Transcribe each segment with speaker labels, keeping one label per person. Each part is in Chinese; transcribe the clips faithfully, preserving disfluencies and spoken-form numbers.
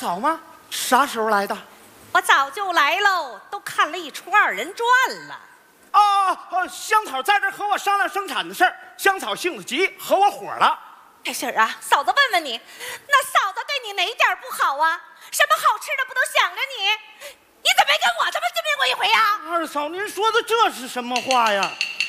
Speaker 1: 嫂吗？啥时候来的？
Speaker 2: 我早就来喽，都看了一出二人转了。
Speaker 1: 哦哦，香草在这和我商量生产的事儿，香草性子急，和我火了。
Speaker 2: 这事儿啊，嫂子问问你，那嫂子对你哪点不好啊？什么好吃的不都想着你？你怎么没跟我这么见面过一回呀？
Speaker 1: 二嫂，您说的这是什么话呀？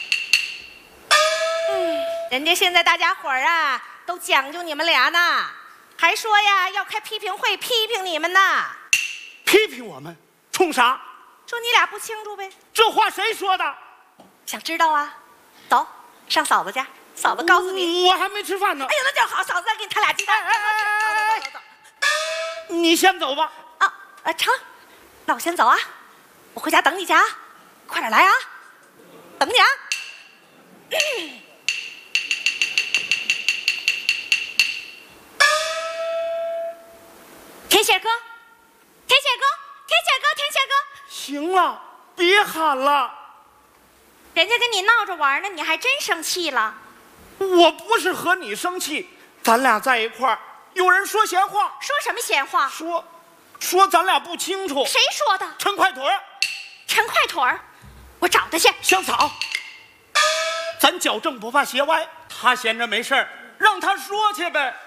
Speaker 2: 嗯，人家现在大家伙儿啊都讲究你们俩呢，还说呀要开批评会批评你们呢。
Speaker 1: 批评我们？冲啥？
Speaker 2: 说你俩不清楚呗。
Speaker 1: 这话谁说的？
Speaker 2: 想知道啊？走上嫂子家，嫂子告诉你。
Speaker 1: 我还没吃饭呢。
Speaker 2: 哎呀，那就好，嫂子再给你摊俩鸡蛋。
Speaker 1: 哎哎哎哎
Speaker 2: 走走走走。
Speaker 1: 你先走吧。
Speaker 2: 啊啊，成，那我先走啊，我回家等你去啊，快点来啊，等你啊。天线哥，天线哥，天线哥，天线哥，
Speaker 1: 行了，别喊了。
Speaker 2: 人家跟你闹着玩呢，你还真生气了？
Speaker 1: 我不是和你生气，咱俩在一块儿，有人说闲话。
Speaker 2: 说什么闲话？
Speaker 1: 说，说咱俩不清楚。
Speaker 2: 谁说的？
Speaker 1: 陈快腿儿。
Speaker 2: 陈快腿儿，我找他去。
Speaker 1: 香草，咱矫正不怕斜歪，他闲着没事儿，让他说去呗。